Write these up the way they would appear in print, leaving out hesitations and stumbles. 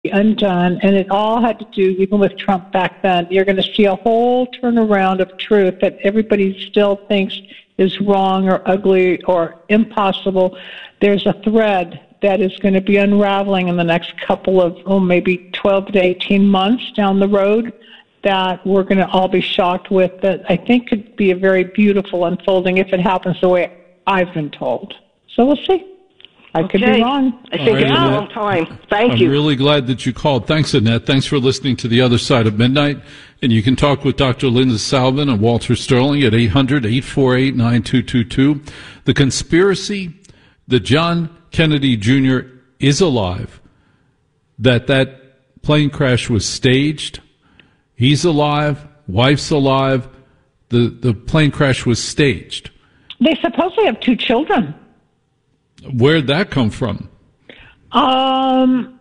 undone, and it all had to do, even with Trump back then, you're going to see a whole turnaround of truth that everybody still thinks is wrong or ugly or impossible. There's a thread that is going to be unraveling in the next couple of, maybe 12 to 18 months down the road that we're going to all be shocked with, that I think could be a very beautiful unfolding if it happens the way I've been told. So we'll see. I could be wrong. I think it's a long time. Thank you. I'm really glad that you called. Thanks, Annette. Thanks for listening to The Other Side of Midnight. And you can talk with Dr. Linda Salvin and Walter Sterling at 800-848-9222. The conspiracy that John Kennedy Jr. is alive, that plane crash was staged. He's alive. Wife's alive. The plane crash was staged. They supposedly have 2 children. Where'd that come from? On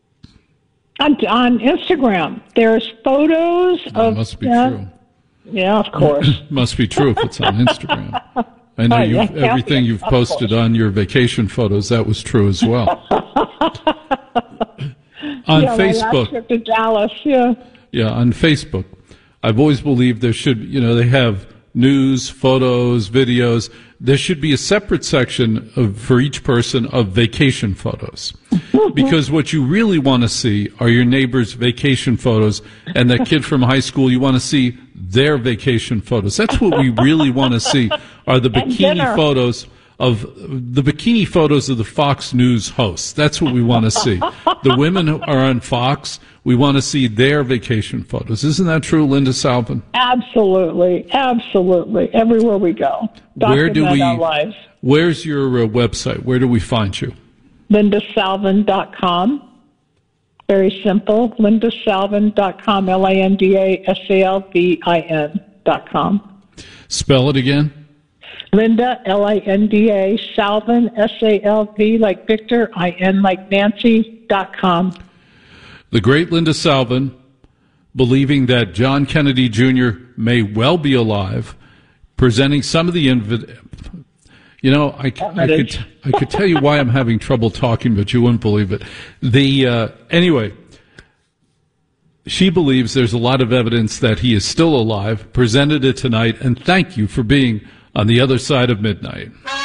Instagram. There's photos of... Must be true. Yeah, of course. Must be true if it's on Instagram. I know everything you've posted on your vacation photos, that was true as well. On Facebook. My last trip to Dallas, Yeah, on Facebook. I've always believed there should, they have news, photos, videos. There should be a separate section for each person of vacation photos. Because what you really want to see are your neighbor's vacation photos, and that kid from high school, you want to see their vacation photos. That's what we really want to see, are the bikini photos of the Fox News hosts. That's what we want to see. The women who are on Fox, we want to see their vacation photos. Isn't that true, Linda Salvin? Absolutely. Absolutely. Everywhere we go. Where's your website? Where do we find you? LindaSalvin.com. Very simple. LindaSalvin.com. LindaSalvin.com. Spell it again. Linda, Linda, Salvin, Salv, like Victor, In like Nancy.com. The great Linda Salvin, believing that John Kennedy Jr. may well be alive, presenting some of the I could tell you why I'm having trouble talking, but you wouldn't believe it. Anyway, she believes there's a lot of evidence that he is still alive, presented it tonight, and thank you for being on The Other Side of Midnight.